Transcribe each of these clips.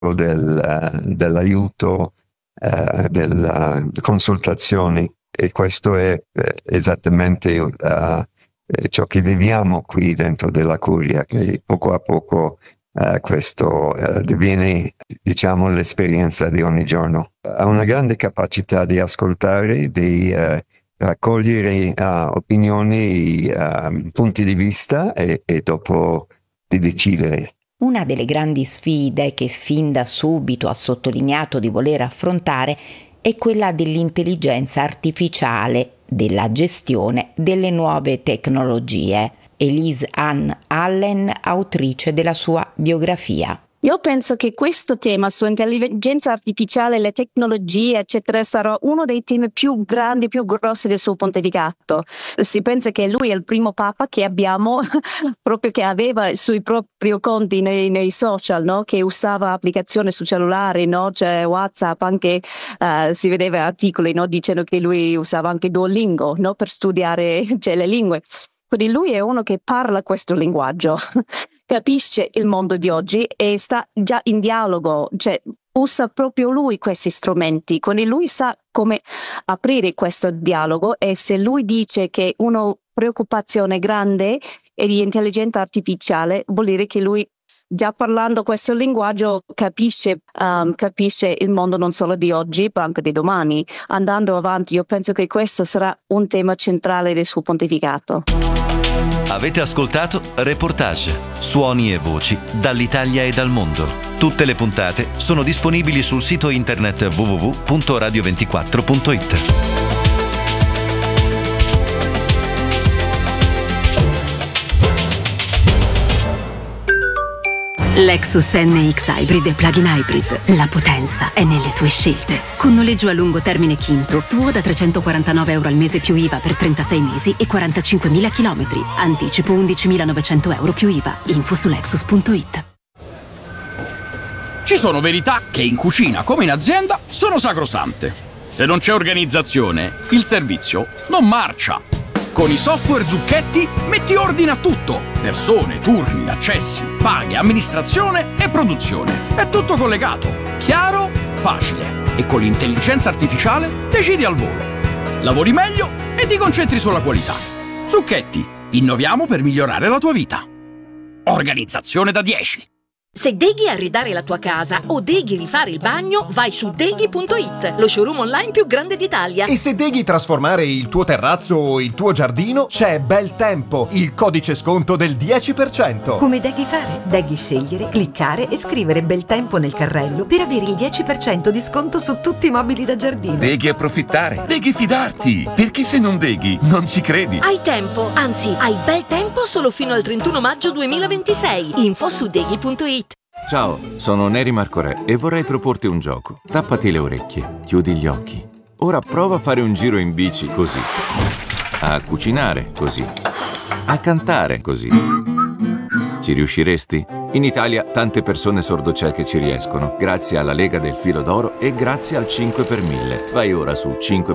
dell'aiuto, della consultazione, e questo è esattamente ciò che viviamo qui dentro della Curia, che poco a poco questo diviene, diciamo, l'esperienza di ogni giorno. Ha una grande capacità di ascoltare, di raccogliere opinioni, punti di vista e dopo di decidere. Una delle grandi sfide che fin da subito ha sottolineato di voler affrontare è quella dell'intelligenza artificiale, della gestione delle nuove tecnologie. Elise Ann Allen, autrice della sua biografia. Io penso che questo tema sull'intelligenza artificiale, le tecnologie, eccetera, sarà uno dei temi più grandi, più grossi del suo pontificato. Si pensa che lui è il primo papa che abbiamo, proprio che aveva sui propri conti nei social, no? Che usava applicazioni su cellulari, no? C'è WhatsApp, anche si vedeva articoli, no? Dicendo che lui usava anche Duolingo, no? Per studiare le lingue. Quindi lui è uno che parla questo linguaggio, capisce il mondo di oggi e sta già in dialogo, cioè usa proprio lui questi strumenti, quindi lui sa come aprire questo dialogo, e se lui dice che una preoccupazione grande è di intelligenza artificiale, vuol dire che lui, già parlando questo linguaggio, capisce il mondo non solo di oggi, ma anche di domani. Andando avanti, io penso che questo sarà un tema centrale del suo pontificato. Avete ascoltato Reportage, suoni e voci dall'Italia e dal mondo. Tutte le puntate sono disponibili sul sito internet www.radio24.it. Lexus NX Hybrid e Plug-in Hybrid. La potenza è nelle tue scelte. Con noleggio a lungo termine Kinto, tuo da €349 al mese più IVA per 36 mesi e 45.000 chilometri. Anticipo €11.900 più IVA. Info su Lexus.it. Ci sono verità che in cucina come in azienda sono sacrosante. Se non c'è organizzazione, il servizio non marcia. Con i software Zucchetti metti ordine a tutto. Persone, turni, accessi, paghe, amministrazione e produzione. È tutto collegato, chiaro, facile. E con l'intelligenza artificiale decidi al volo. Lavori meglio e ti concentri sulla qualità. Zucchetti, innoviamo per migliorare la tua vita. Organizzazione da 10. Se deghi arredare la tua casa o deghi rifare il bagno, vai su deghi.it, lo showroom online più grande d'Italia. E se deghi trasformare il tuo terrazzo o il tuo giardino, c'è Bel Tempo, il codice sconto del 10%. Come deghi fare? Deghi scegliere, cliccare e scrivere Bel Tempo nel carrello per avere il 10% di sconto su tutti i mobili da giardino. Deghi approfittare, deghi fidarti, perché se non deghi non ci credi. Hai tempo, anzi hai bel tempo solo fino al 31 maggio 2026. Info su deghi.it. Ciao, sono Neri Marcorè e vorrei proporti un gioco. Tappati le orecchie, chiudi gli occhi. Ora prova a fare un giro in bici così. A cucinare così. A cantare così. Ci riusciresti? In Italia tante persone sordocieche ci riescono, grazie alla Lega del Filo d'Oro e grazie al 5 per 1000. Vai ora su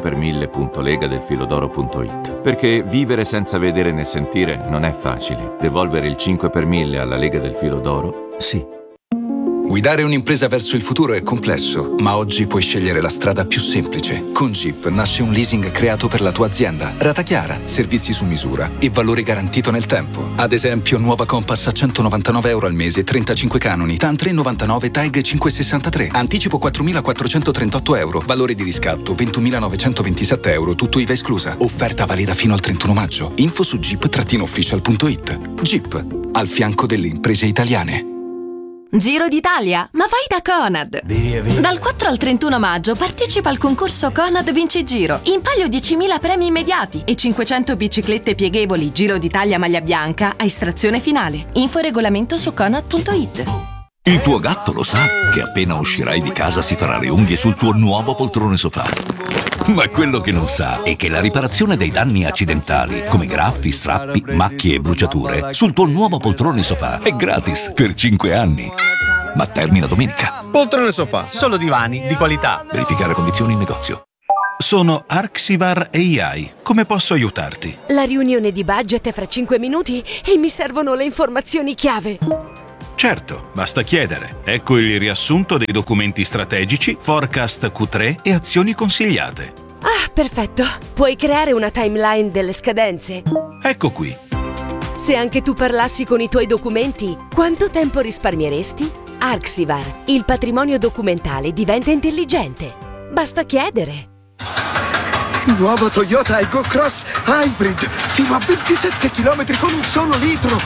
5per1000.legadelfilodoro.it. Perché vivere senza vedere né sentire non è facile. Devolvere il 5 per 1000 alla Lega del Filo d'Oro, sì. Guidare un'impresa verso il futuro è complesso, ma oggi puoi scegliere la strada più semplice. Con Jeep nasce un leasing creato per la tua azienda. Rata chiara, servizi su misura e valore garantito nel tempo. Ad esempio, nuova Compass a €199 al mese, 35 canoni, TAN 399, TAG 563. Anticipo €4.438, valore di riscatto €20.927, tutto IVA esclusa. Offerta valida fino al 31 maggio. Info su jeep-official.it. Jeep, al fianco delle imprese italiane. Giro d'Italia, ma vai da Conad! Via. Dal 4 al 31 maggio partecipa al concorso Conad Vinci Giro. In palio 10.000 premi immediati e 500 biciclette pieghevoli Giro d'Italia maglia bianca a estrazione finale. Info e regolamento su conad.it. Il tuo gatto lo sa che appena uscirai di casa si farà le unghie sul tuo nuovo poltrone sofà. Ma quello che non sa è che la riparazione dei danni accidentali, come graffi, strappi, macchie e bruciature, sul tuo nuovo poltrone sofà è gratis per 5 anni. Ma termina domenica. Poltrone sofà, solo divani di qualità. Verificare condizioni in negozio. Sono Arxivar AI. Come posso aiutarti? La riunione di budget è fra 5 minuti e mi servono le informazioni chiave. Certo, basta chiedere. Ecco il riassunto dei documenti strategici, forecast Q3 e azioni consigliate. Ah, perfetto. Puoi creare una timeline delle scadenze? Ecco qui. Se anche tu parlassi con i tuoi documenti, quanto tempo risparmieresti? Arxivar, il patrimonio documentale diventa intelligente. Basta chiedere. Nuovo Toyota Aygo Cross Hybrid, fino a 27 km con un solo litro.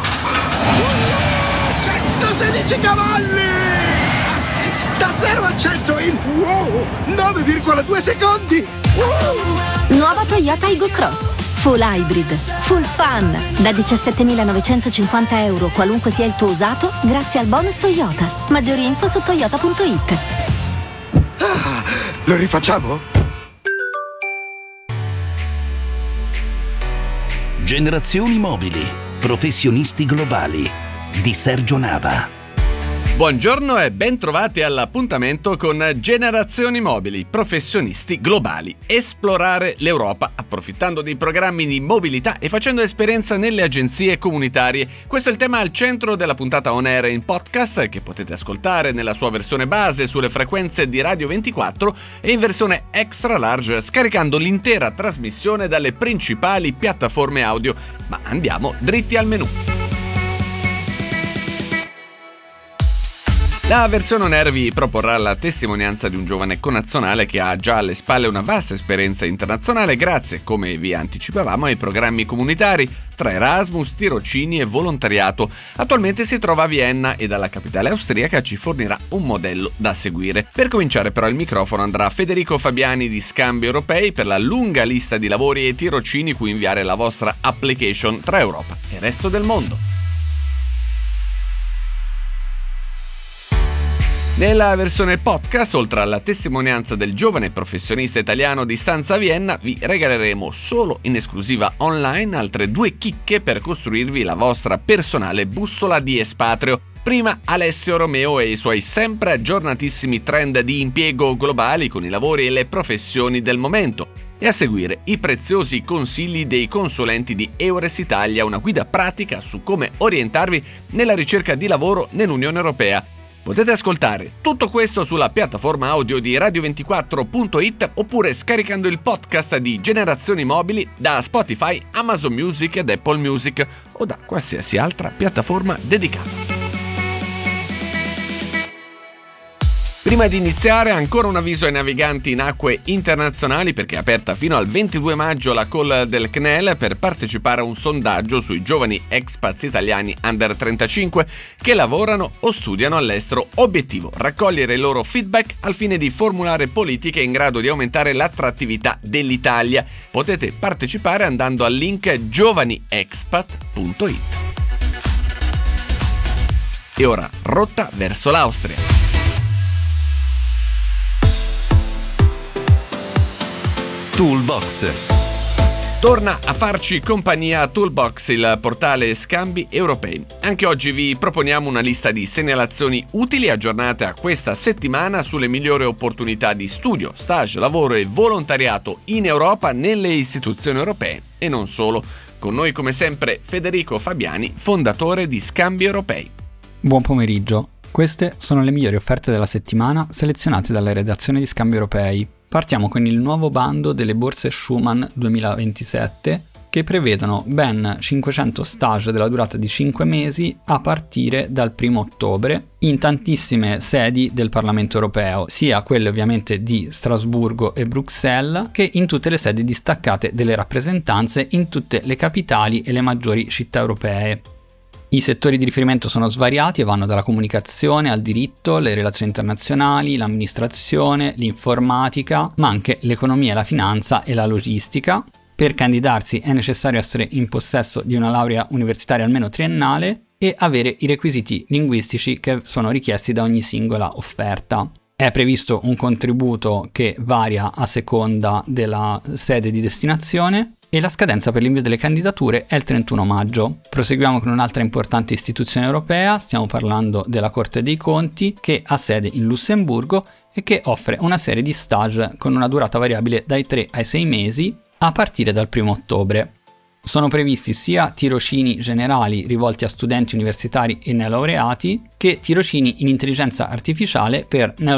116 cavalli! Da 0 a 100 in 9,2 secondi! Nuova Toyota Aygo Cross, full hybrid, full fun, da 17.950 euro qualunque sia il tuo usato, grazie al bonus Toyota. Maggiori info su toyota.it. Ah, lo rifacciamo? Generazioni Mobili, professionisti globali, di Sergio Nava. Buongiorno e ben trovati all'appuntamento con Generazioni Mobili, professionisti globali. Esplorare l'Europa, approfittando dei programmi di mobilità e facendo esperienza nelle agenzie comunitarie. Questo è il tema al centro della puntata on air in podcast, che potete ascoltare nella sua versione base sulle frequenze di Radio 24 e in versione extra large scaricando l'intera trasmissione dalle principali piattaforme audio. Ma andiamo dritti al menù. La versione on air vi proporrà la testimonianza di un giovane connazionale che ha già alle spalle una vasta esperienza internazionale grazie, come vi anticipavamo, ai programmi comunitari tra Erasmus, tirocini e volontariato. Attualmente si trova a Vienna e dalla capitale austriaca ci fornirà un modello da seguire. Per cominciare però il microfono andrà a Federico Fabiani di Scambi Europei per la lunga lista di lavori e tirocini cui inviare la vostra application tra Europa e il resto del mondo. Nella versione podcast, oltre alla testimonianza del giovane professionista italiano di stanza a Vienna, vi regaleremo solo in esclusiva online altre 2 chicche per costruirvi la vostra personale bussola di espatrio. Prima Alessio Romeo e i suoi sempre aggiornatissimi trend di impiego globali con i lavori e le professioni del momento. E a seguire i preziosi consigli dei consulenti di Eures Italia, una guida pratica su come orientarvi nella ricerca di lavoro nell'Unione Europea. Potete ascoltare tutto questo sulla piattaforma audio di radio24.it oppure scaricando il podcast di Generazioni Mobili da Spotify, Amazon Music ed Apple Music o da qualsiasi altra piattaforma dedicata. Prima di iniziare, ancora un avviso ai naviganti in acque internazionali perché è aperta fino al 22 maggio la call del CNEL per partecipare a un sondaggio sui giovani expats italiani under 35 che lavorano o studiano all'estero. Obiettivo: raccogliere il loro feedback al fine di formulare politiche in grado di aumentare l'attrattività dell'Italia. Potete partecipare andando al link giovaniexpat.it. E ora rotta verso l'Austria. Toolbox. Torna a farci compagnia Toolbox, il portale Scambi Europei. Anche oggi vi proponiamo una lista di segnalazioni utili aggiornate a questa settimana sulle migliori opportunità di studio, stage, lavoro e volontariato in Europa nelle istituzioni europee e non solo. Con noi come sempre Federico Fabiani, fondatore di Scambi Europei. Buon pomeriggio. Queste sono le migliori offerte della settimana selezionate dalla redazione di Scambi Europei. Partiamo con il nuovo bando delle borse Schumann 2027 che prevedono ben 500 stage della durata di 5 mesi a partire dal 1 ottobre in tantissime sedi del Parlamento europeo, sia quelle ovviamente di Strasburgo e Bruxelles che in tutte le sedi distaccate delle rappresentanze in tutte le capitali e le maggiori città europee. I settori di riferimento sono svariati e vanno dalla comunicazione al diritto, le relazioni internazionali, l'amministrazione, l'informatica, ma anche l'economia, la finanza e la logistica. Per candidarsi è necessario essere in possesso di una laurea universitaria almeno triennale e avere i requisiti linguistici che sono richiesti da ogni singola offerta. È previsto un contributo che varia a seconda della sede di destinazione e la scadenza per l'invio delle candidature è il 31 maggio. Proseguiamo con un'altra importante istituzione europea, stiamo parlando della Corte dei Conti che ha sede in Lussemburgo e che offre una serie di stage con una durata variabile dai 3 ai 6 mesi a partire dal 1 ottobre. Sono previsti sia tirocini generali rivolti a studenti universitari e neolaureati che tirocini in intelligenza artificiale per